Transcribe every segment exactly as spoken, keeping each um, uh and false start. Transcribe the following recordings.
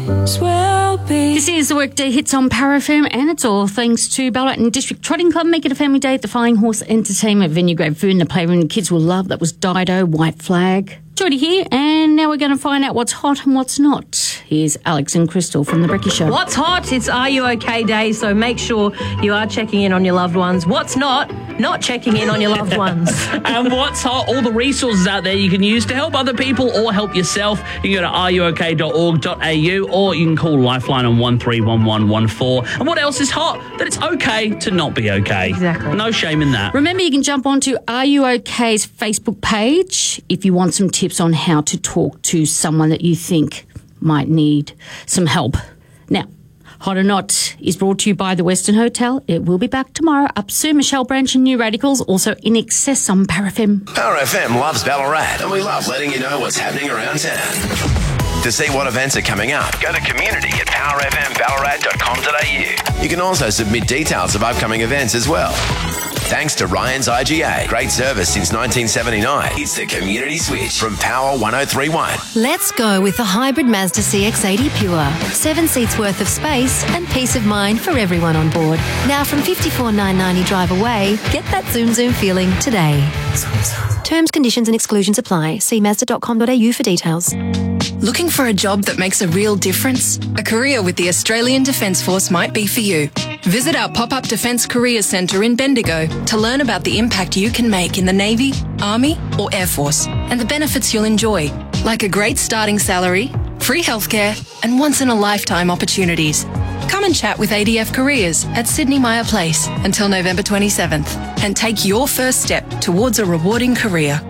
dreams will be. This is the Workday Hits on Power F M, and it's all thanks to Ballarat and District Trotting Club. Make it a family day at the Flying Horse Entertainment Venue. Great food in the playroom the kids will love. That was Dido, White Flag. Jody here, and now we're going to find out what's hot and what's not. Here's Alex and Crystal from The Brekkie Show. What's hot? It's Are You OK Day, so make sure you are checking in on your loved ones. What's not? Not checking in on your loved ones. And what's hot? All the resources out there you can use to help other people or help yourself. You can go to are you ok dot org dot a u or you can call Lifeline on one three one one one four. And what else is hot? That it's okay to not be okay. Exactly. No shame in that. Remember, you can jump onto Are You OK's Facebook page if you want some tips on how to talk to someone that you think might need some help. Now, Hot or Not is brought to you by the Western Hotel. It will be back tomorrow. Up soon, Michelle Branch and New Radicals, also In Excess on Power F M. Power F M loves Ballarat, and we love letting you know what's happening around town. To see what events are coming up, go to community at power f m ballarat dot com dot a u. You can also submit details of upcoming events as well. Thanks to Ryan's I G A. Great service since nineteen seventy-nine. It's the Community Switch from Power one oh three point one. Let's go with the hybrid Mazda C X eighty Pure. Seven seats worth of space and peace of mind for everyone on board. Now from fifty-four thousand nine hundred ninety drive away, get that zoom zoom feeling today. Terms, conditions and exclusions apply. See mazda dot com dot a u for details. Looking for a job that makes a real difference? A career with the Australian Defence Force might be for you. Visit our pop-up Defence Career Centre in Bendigo to learn about the impact you can make in the Navy, Army or Air Force and the benefits you'll enjoy, like a great starting salary, free healthcare and once-in-a-lifetime opportunities. Come and chat with A D F Careers at Sydney Myer Place until November twenty-seventh and take your first step towards a rewarding career.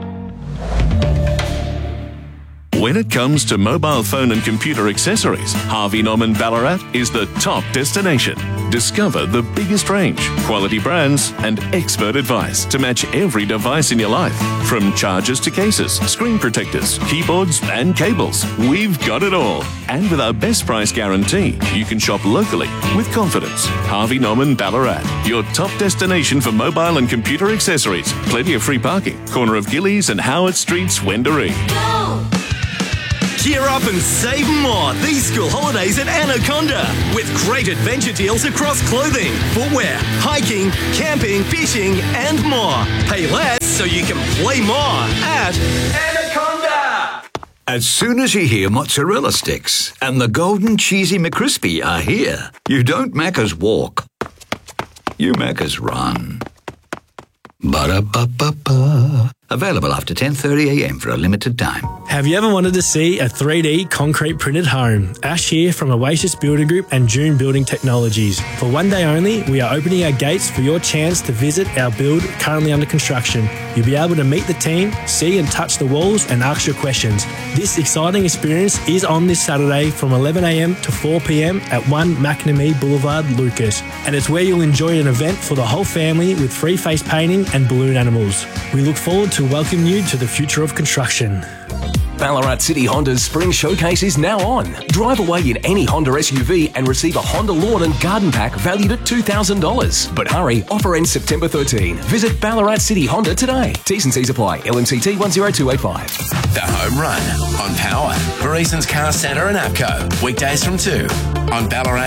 When it comes to mobile phone and computer accessories, Harvey Norman Ballarat is the top destination. Discover the biggest range, quality brands, and expert advice to match every device in your life. From chargers to cases, screen protectors, keyboards, and cables, we've got it all. And with our best price guarantee, you can shop locally with confidence. Harvey Norman Ballarat, your top destination for mobile and computer accessories. Plenty of free parking. Corner of Gillies and Howard Streets, Wendouree. Gear up and save more these school holidays at Anaconda with great adventure deals across clothing, footwear, hiking, camping, fishing and more. Pay less so you can play more at Anaconda. As soon as you hear mozzarella sticks and the golden cheesy McCrispy are here, you don't Macca's walk, you Macca's run. Ba-da-ba-ba-ba. Available after ten thirty a m for a limited time. Have you ever wanted to see a three D concrete printed home? Ash here from Oasis Building Group and June Building Technologies. For one day only, we are opening our gates for your chance to visit our build currently under construction. You'll be able to meet the team, see and touch the walls and ask your questions. This exciting experience is on this Saturday from eleven a m to four p m at one McNamee Boulevard, Lucas. And it's where you'll enjoy an event for the whole family with free face painting and balloon animals. We look forward to welcome you to the future of construction. Ballarat City Honda's Spring Showcase is now on. Drive away in any Honda S U V and receive a Honda Lawn and Garden Pack valued at two thousand dollars. But hurry, offer ends September thirteenth. Visit Ballarat City Honda today. T's and C's apply. L M C T one zero two eight five. The Home Run on Power. Bereason's Car Centre and APCO. Weekdays from two on Ballarat